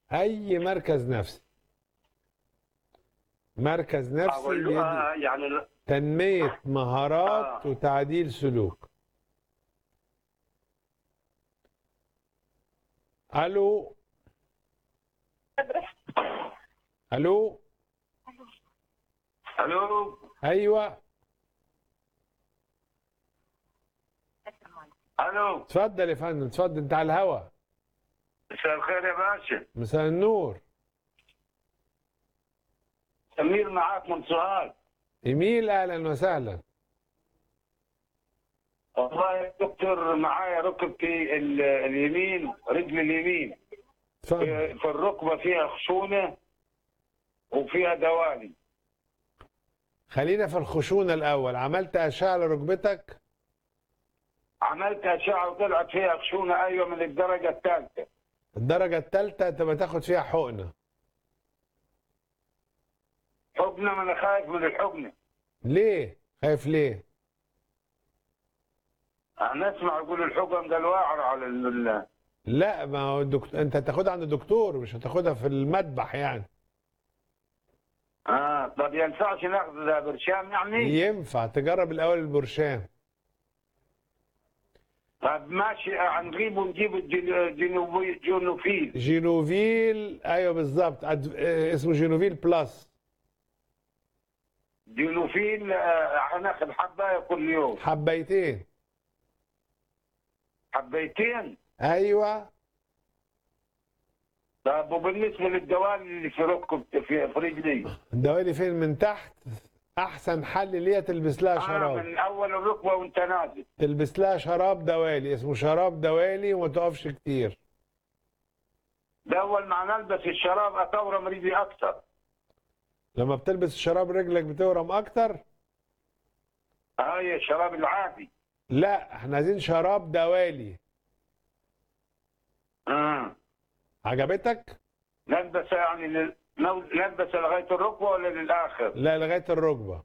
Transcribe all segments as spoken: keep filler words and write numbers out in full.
اي مركز نفسي، مركز نفسي اقول له بيدي آه يعني تنمية مهارات آه. وتعديل سلوك. الو الو الو ايوه الو اتفضل يا فندم، اتفضل، انت على الهوا. مساء الخير يا باشا. مساء النور. سمير معاك من سؤال. ايميل، اهلا وسهلا. والله يا دكتور معايا ركبتي ال- اليمين، رجل اليمين اتفضل. في في الركبه فيها خشونه وفيها دوالي. خلينا في الخشونة الأول. عملت أشعة لركبتك؟ عملت اشعه وطلعت فيها خشونه، ايوه، من الدرجه الثالثه. الدرجة الثالثة تبقى تاخد فيها حقنة. حقنه؟ ما انا خايف من الحقنه. ليه؟ خايف ليه؟ انا اسمع يقول الحقن ده الواعر على ال- لا، ما هو الدكتور، أنت هتاخدها عند الدكتور، مش هتاخدها في المذبح يعني. اه. طب ينفعش ناخذ برشام يعني؟ ينفع تجرب الأول البرشام. طب ماشي، هنجيب ونجيب الجن- جنوبي جنوفيل. جينوفيل، أيوه بالظبط، أد- آه، اسمه جينوفيل بلس. جنوفيل آه، هناخد حبايه كل يوم. حبيتين. حبيتين؟ أيوه. طب وبالنسبه للدوال اللي في ركبتي في في رجلي؟ الدوالي فين من تحت؟ أحسن حل ليها تلبس لها اه، شراب. من اول الركبه وانت نازل. تلبس لها شراب دوالي، اسمه شراب دوالي، وما تقفش كتير. ده اول ما نلبس الشراب اثورم رجلي اكثر. لما بتلبس الشراب رجلك بتورم اكتر؟ هاي الشراب العادي. لا، احنا عايزين شراب دوالي. اه. عجبتك؟ نلبس يعني لل... نو- نلبس لغايه الركبه ولا للاخر؟ لا، لغايه الركبه.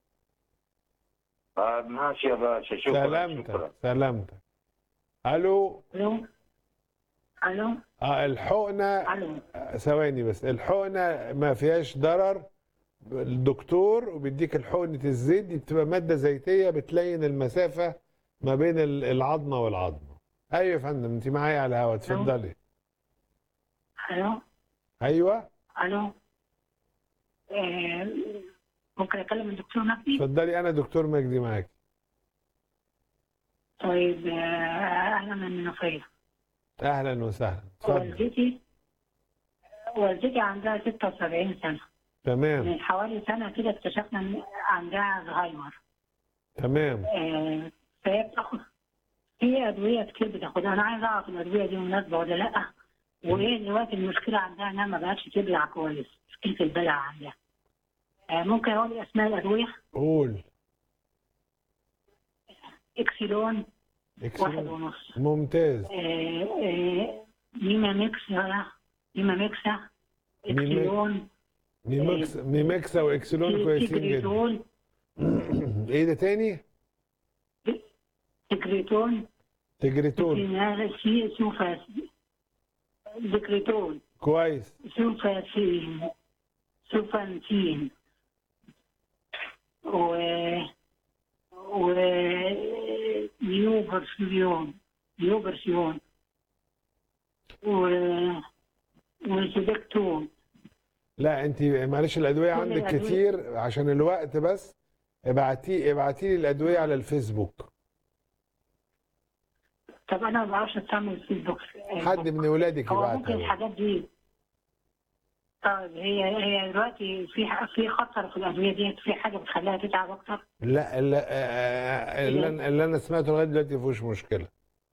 طيب ماشي يا باشا، شكرا. سلامتك شكرا. سلامتك. الو. الو الو اه الحقنه. الو آه، ثواني بس، الحقنه ما فيهاش ضرر. الدكتور وبيديك الحقنه الزيت دي، بتبقى ماده زيتيه بتلين المسافه ما بين ال- العظمه والعظمه. ايوه يا فندم، انت معايا على الهوا، اتفضلي. الو ايوه الو آه، ممكن اكلم الدكتور مجدي؟ اتفضلي، انا دكتور مجدي معاك. طيب، آه، اهلا من المنوفيه. اهلا وسهلا، اتفضل. والدتي والدتي عندها ستة وسبعين سنه. تمام من حوالي سنه كده اكتشفنا ان عندها زهايمر. تمام. آه، فهي بتاخد في ادويه كتير بتاخدها. انا عايز اعرف الادويه دي مناسبه ولا لا، وايه دلوقتي المشكله عندها انها ما بقتش تبلع كويس، مشكله البلع عندها. آه، ممكن اقول اسماء الادويه؟ قول. اكسيلون واحد اكسلنت. ونص. ممتاز. آه، آه، ميما ميكسا ميما ميكسا ميما- اكسيلون. ميمكس ميمكسا واكسلون كويسين جدا. تجريتون ايه ده تاني؟ تجريتون تجريتون. سي سوفا ذكريتون كويس. سوفاسين سوفانتين و و نيوبرسيون نيوبرسيون و وسيدكتون. لا انت معلش، الادويه كل عندك الأدوية. كتير عشان الوقت، بس ابعتي ابعتي لي الادويه على الفيسبوك. طب انا ما بعرفش استعمل الفيسبوك. حد من ولادك هو يبعتها ممكن لي. الحاجات دي. طيب، هي هي دلوقتي في في خطر في الادويه دي، في حاجه بتخليها تتعب اكتر؟ لا لا، آه، اللي أنا- اللي انا سمعته لغايه دلوقتي ما فيهوش مشكله.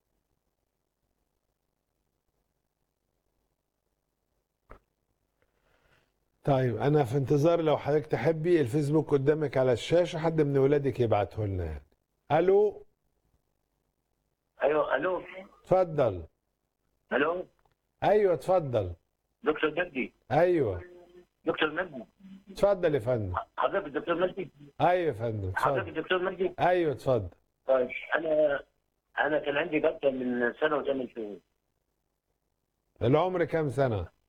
طيب انا في انتظار، لو حضرتك تحبي الفيسبوك قدامك على الشاشه، حد من ولادك يبعته لنا يعني. الو. ايوه. الو اتفضل. الو ايوه اتفضل. دكتور مجدي. ايوه دكتور مجدي، اتفضل يا فندم. حضرتك الدكتور مجدي؟ ايوه يا فندم حضرتك اتفضل. الدكتور مجدي؟ ايوه اتفضل. طيب انا انا كان عندي جلطه من سنه وثمان شهور. العمر كام سنه؟